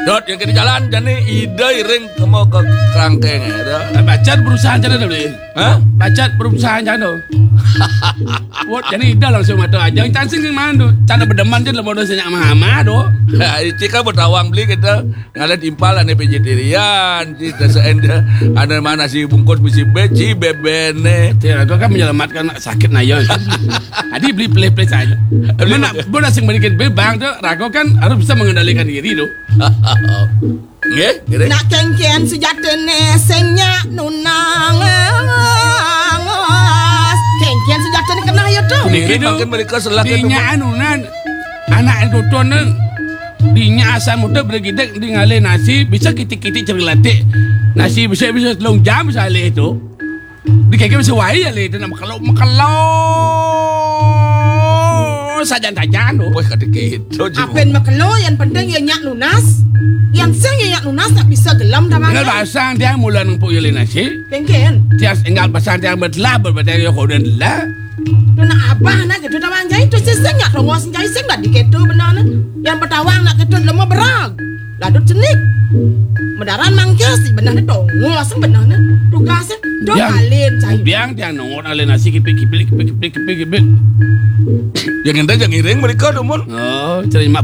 Dot yang kiri jalan jadi ide iring mau ke kerangkeng ya. Bacat berusaha macam mana boleh? Hah? Bacat berusaha macam mana? Wot jadi ida langsung mata aja. Cancing yang mana tu? Cara berdeman je lah modal senyak mahama tu. Cika bertawang beli kita ngalet impalan nih vegetarian. Cita seenda ada mana si bungkus misi beci bebene. Tiada, kau kan menyelamatkan sakit nayo. Adi beli play saja. Mana bodoh sing berikan bebang tu, rago kan harus bisa mengendalikan diri tu. Nggih, gini. Nak kengkian sejatene senya nunang. Kengkian sejatene kena ya tu. Niki makin mereka selak itu. Dinya anunan anak itu tu neng. Dinya asam muda bergidek di ngale nasi bisa kitik-kitik cerelatik. Nasi bisa telung jam saleh itu. Di keke bisa wai ya le itu nama kalau sajan-sajan tu. Wah, kata gitu. Apen makelo yang penting yang nyak lunas. Yang seng yang nyak lunas tak bisa gelam dah Engal bang. basang dia mula nang puyul nasi. Kengkian. Tias engal basang dia bertelah berbatang yo kodan lah. Tu nak abah nak ketu dah bang jai tu seng nyak rongos jai seng dah diketu benar ni. Yang bertawang nak ketu lemah berag. Ladut cenik. Medaran mangkes benar ni tongos benar ni. Tugasnya do kalin jai. Biang dia nongon ale nasi kipik. Yang ente yang iring mereka tu mun. Oh, cerita